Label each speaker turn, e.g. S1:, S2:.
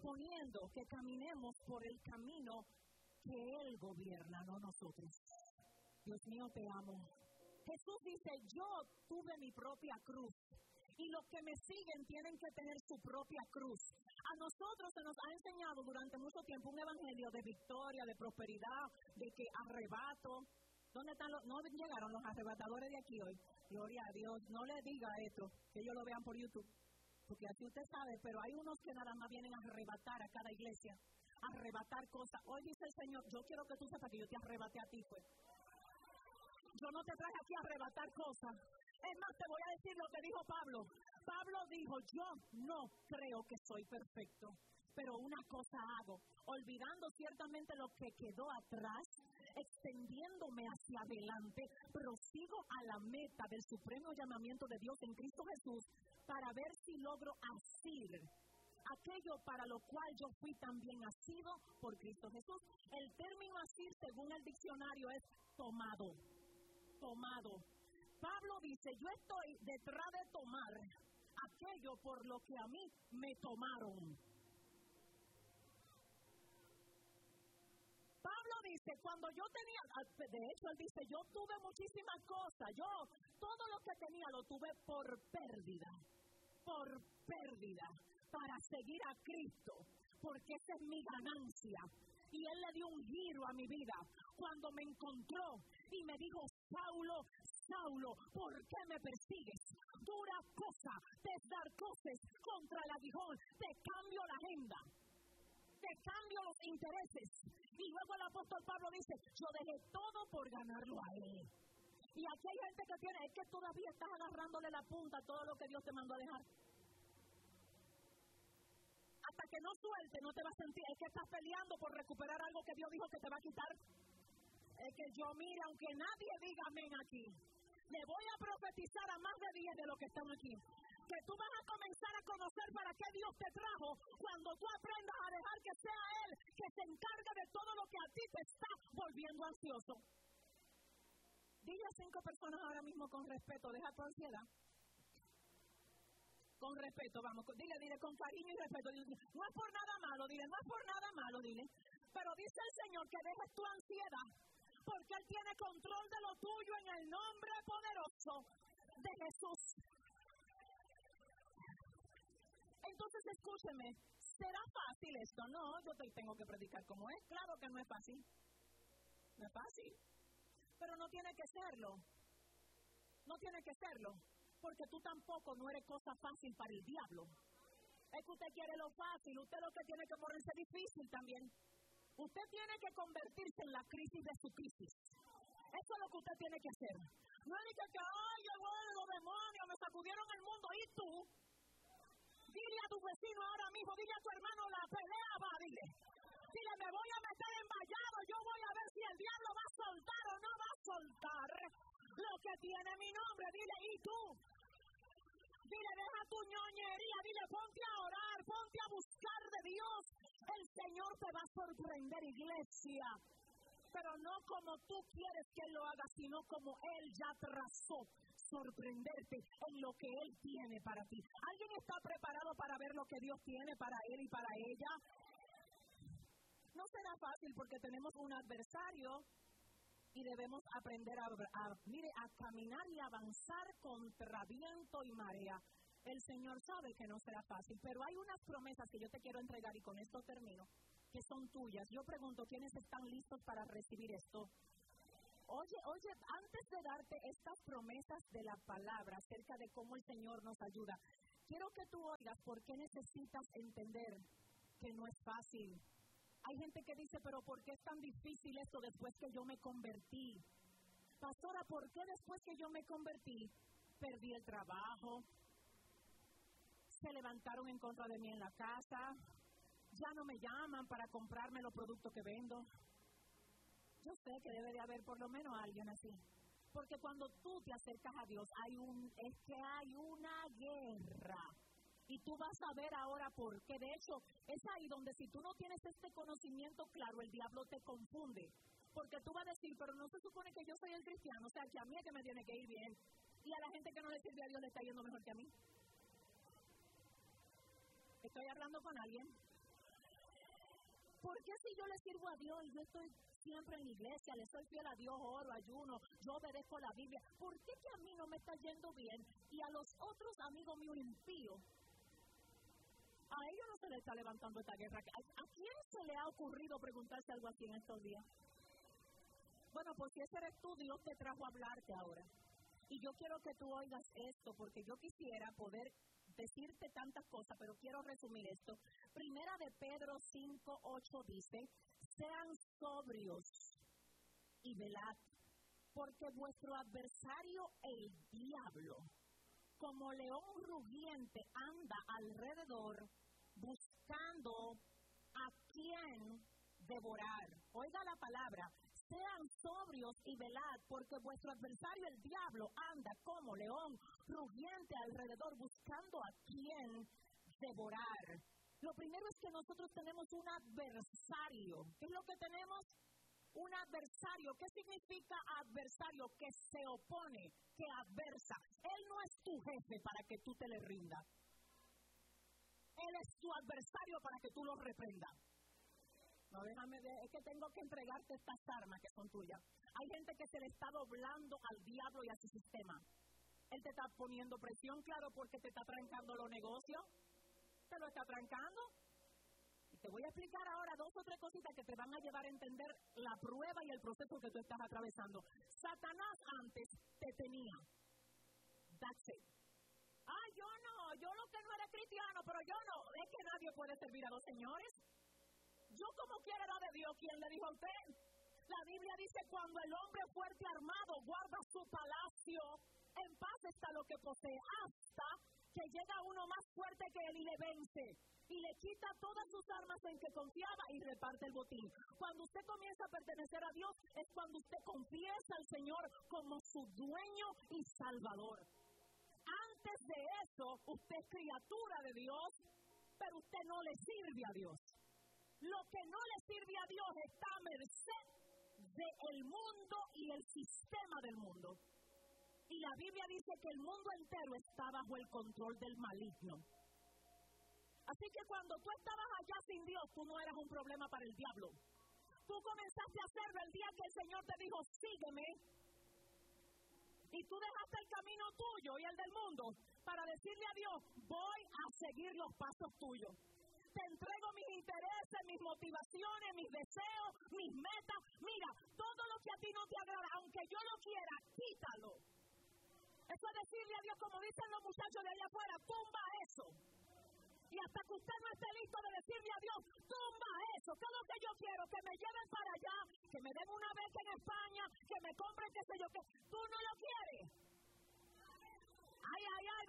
S1: proponiendo que caminemos por el camino que Él gobierna, no nosotros. Dios mío, te amo. Jesús dice, yo tuve mi propia cruz. Y los que me siguen tienen que tener su propia cruz. A nosotros se nos ha enseñado durante mucho tiempo un evangelio de victoria, de prosperidad, de que arrebato. ¿Dónde están los? No llegaron los arrebatadores de aquí hoy. Gloria a Dios. No le diga esto, que ellos lo vean por YouTube. Porque así usted sabe, pero hay unos que nada más vienen a arrebatar a cada iglesia. Arrebatar cosas. Hoy dice el Señor, yo quiero que tú sepas que yo te arrebaté a ti, pues. Yo no te traje aquí a arrebatar cosas. Es más, te voy a decir lo que dijo Pablo. Pablo dijo, yo no creo que soy perfecto, pero una cosa hago, olvidando ciertamente lo que quedó atrás, extendiéndome hacia adelante, prosigo a la meta del supremo llamamiento de Dios en Cristo Jesús, para ver si logro asir aquello para lo cual yo fui también asido por Cristo Jesús. El término asir, según el diccionario, es tomado. Pablo dice, yo estoy detrás de tomar aquello por lo que a mí me tomaron. Pablo dice, cuando yo tenía, de hecho él dice, yo tuve muchísimas cosas, yo todo lo que tenía lo tuve por pérdida, para seguir a Cristo, porque esa es mi ganancia. Y Él le dio un giro a mi vida cuando me encontró y me dijo, Saulo, Saulo, ¿por qué me persigues? Dura cosa de dar cosas contra el aguijón, te cambio la agenda, te cambio los intereses. Y luego el apóstol Pablo dice, yo dejé todo por ganarlo a Él. Y aquí hay gente que tiene, es que todavía estás agarrándole la punta a todo lo que Dios te mandó a dejar. Hasta que no suelte, no te vas a sentir. Es que estás peleando por recuperar algo que Dios dijo que te va a quitar. Es que yo, mire, aunque nadie diga amén aquí, le voy a profetizar a más de 10 de los que están aquí, que tú vas a comenzar a conocer para qué Dios te trajo cuando tú aprendas a dejar que sea Él que se encargue de todo lo que a ti te está volviendo ansioso. Dile a 5 personas ahora mismo con respeto, deja tu ansiedad. Con respeto, vamos, dile con cariño y respeto. Dile, no es por nada malo, dile. Pero dice el Señor que dejes tu ansiedad, porque Él tiene control de lo tuyo en el nombre poderoso de Jesús. Entonces, escúcheme, ¿será fácil esto? No, yo te tengo que predicar como es. Claro que no es fácil. No es fácil. Pero no tiene que serlo. No tiene que serlo. Porque tú tampoco no eres cosa fácil para el diablo. Es que usted quiere lo fácil, usted lo que tiene que ponerse difícil también. Usted tiene que convertirse en la crisis de su crisis. Eso es lo que usted tiene que hacer. No es que, ay, llegó los demonios, me sacudieron el mundo. ¿Y tú? Dile a tu vecino ahora mismo, dile a tu hermano, la pelea va, dile. Dile, me voy a meter en vallado, yo voy a ver si el diablo va a soltar o no va a soltar lo que tiene mi nombre. Dile, ¿y tú? Dile, deja tu ñoñería, dile, ponte a orar, ponte a buscar de Dios. El Señor te va a sorprender, iglesia. Pero no como tú quieres que Él lo haga, sino como Él ya trazó. Sorprenderte en lo que Él tiene para ti. ¿Alguien está preparado para ver lo que Dios tiene para él y para ella? No será fácil porque tenemos un adversario y debemos aprender a caminar y avanzar contra viento y marea. El Señor sabe que no será fácil, pero hay unas promesas que yo te quiero entregar y con esto termino, que son tuyas. Yo pregunto, ¿quiénes están listos para recibir esto? Oye, antes de darte estas promesas de la palabra acerca de cómo el Señor nos ayuda, quiero que tú oigas por qué necesitas entender que no es fácil. Hay gente que dice, pero ¿por qué es tan difícil esto después que yo me convertí? Pastora, ¿por qué después que yo me convertí perdí el trabajo? Se levantaron en contra de mí en la casa, ya no me llaman para comprarme los productos que vendo. Yo sé que debe de haber por lo menos alguien así. Porque cuando tú te acercas a Dios, hay una guerra. Y tú vas a ver ahora por qué. De hecho, es ahí donde si tú no tienes este conocimiento claro, el diablo te confunde. Porque tú vas a decir, pero no se supone que yo soy el cristiano, o sea, que a mí es que me tiene que ir bien. Y a la gente que no le sirve a Dios le está yendo mejor que a mí. ¿Estoy hablando con alguien? ¿Por qué si yo le sirvo a Dios y yo estoy siempre en la iglesia, le soy fiel a Dios, oro, ayuno, yo obedezco la Biblia, ¿por qué que a mí no me está yendo bien y a los otros amigos míos impíos, a ellos no se les está levantando esta guerra? ¿A quién se le ha ocurrido preguntarse algo así en estos días? Bueno, pues si ese eres tú, Dios te trajo a hablarte ahora. Y yo quiero que tú oigas esto, porque yo quisiera poder decirte tantas cosas, pero quiero resumir esto. Primera de Pedro 5:8 dice, sean sobrios y velad, porque vuestro adversario, el diablo, como león rugiente, anda alrededor buscando a quien devorar. Oiga la palabra. Sean sobrios y velad, porque vuestro adversario, el diablo, anda como león rugiente alrededor buscando a quien devorar. Lo primero es que nosotros tenemos un adversario. ¿Qué es lo que tenemos? Un adversario. ¿Qué significa adversario? Que se opone, que adversa. Él no es tu jefe para que tú te le rindas. Él es tu adversario para que tú lo reprendas. No, déjame ver, es que tengo que entregarte estas armas que son tuyas. Hay gente que se le está doblando al diablo y a su sistema. Él te está poniendo presión, claro, porque te está trancando los negocios. Te lo está trancando. Y te voy a explicar ahora 2 o 3 cositas que te van a llevar a entender la prueba y el proceso que tú estás atravesando. Satanás antes te tenía. That's it. Yo lo que no era cristiano, pero yo no. Es que nadie puede servir a 2 señores. Yo como quiera era de Dios, ¿quién le dijo a usted? La Biblia dice, cuando el hombre fuerte armado guarda su palacio, en paz está lo que posee, hasta que llega uno más fuerte que él y le vence, y le quita todas sus armas en que confiaba y reparte el botín. Cuando usted comienza a pertenecer a Dios, es cuando usted confiesa al Señor como su dueño y salvador. Antes de eso, usted es criatura de Dios, pero usted no le sirve a Dios. Lo que no le sirve a Dios está a merced del mundo y el sistema del mundo. Y la Biblia dice que el mundo entero está bajo el control del maligno. Así que cuando tú estabas allá sin Dios, tú no eras un problema para el diablo. Tú comenzaste a hacerlo el día que el Señor te dijo, sígueme. Y tú dejaste el camino tuyo y el del mundo para decirle a Dios, voy a seguir los pasos tuyos. Te entrego mis intereses, mis motivaciones, mis deseos, mis metas. Mira, todo lo que a ti no te agrada, aunque yo lo quiera, quítalo. Eso es decirle a Dios, como dicen los muchachos de allá afuera, tumba eso. Y hasta que usted no esté listo de decirle a Dios, tumba eso, que es lo que yo quiero, que me lleven para allá, que me den una beca en España, que me compren qué sé yo qué. Tú no lo